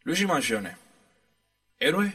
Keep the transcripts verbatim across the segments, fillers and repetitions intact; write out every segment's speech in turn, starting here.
Luigi Mangione, ¿héroe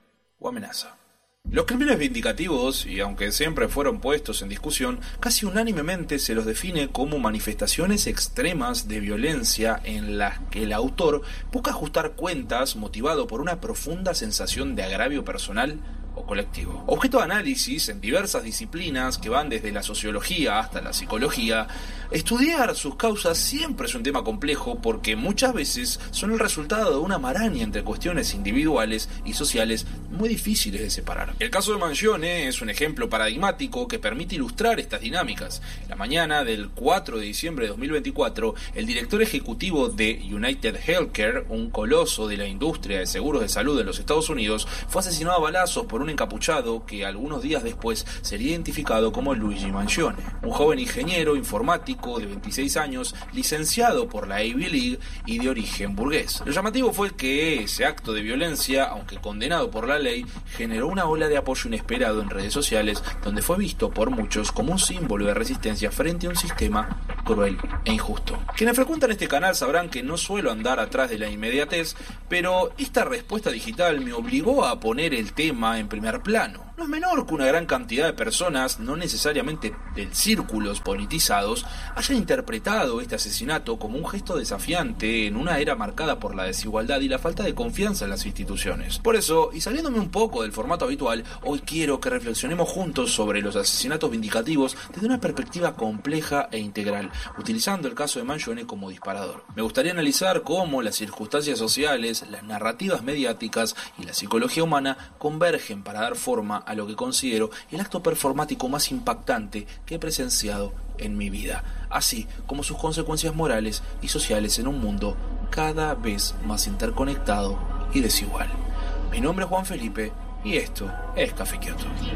o amenaza? Los crímenes vindicativos, y aunque siempre fueron puestos en discusión, casi unánimemente se los define como manifestaciones extremas de violencia en las que el autor busca ajustar cuentas motivado por una profunda sensación de agravio personal o colectivo. Objeto de análisis en diversas disciplinas que van desde la sociología hasta la psicología, estudiar sus causas siempre es un tema complejo porque muchas veces son el resultado de una maraña entre cuestiones individuales y sociales muy difíciles de separar. El caso de Mangione es un ejemplo paradigmático que permite ilustrar estas dinámicas. La mañana del cuatro de diciembre de dos mil veinticuatro, el director ejecutivo de United Healthcare, un coloso de la industria de seguros de salud de los Estados Unidos, fue asesinado a balazos por un encapuchado que algunos días después sería identificado como Luigi Mangione, un joven ingeniero informático de veintiséis años, licenciado por la Ivy League y de origen burgués. Lo llamativo fue que ese acto de violencia, aunque condenado por la ley, generó una ola de apoyo inesperado en redes sociales, donde fue visto por muchos como un símbolo de resistencia frente a un sistema cruel e injusto. Quienes frecuentan este canal sabrán que no suelo andar atrás de la inmediatez, pero esta respuesta digital me obligó a poner el tema en primer plano. No es menor que una gran cantidad de personas, no necesariamente de círculos politizados, hayan interpretado este asesinato como un gesto desafiante en una era marcada por la desigualdad y la falta de confianza en las instituciones. Por eso, y saliéndome un poco del formato habitual, hoy quiero que reflexionemos juntos sobre los asesinatos vindicativos desde una perspectiva compleja e integral, utilizando el caso de Mangione como disparador. Me gustaría analizar cómo las circunstancias sociales, las narrativas mediáticas y la psicología humana convergen para dar forma a lo que considero el acto performático más impactante que he presenciado en mi vida, así como sus consecuencias morales y sociales en un mundo cada vez más interconectado y desigual. Mi nombre es Juan Felipe y esto es Café Kioto.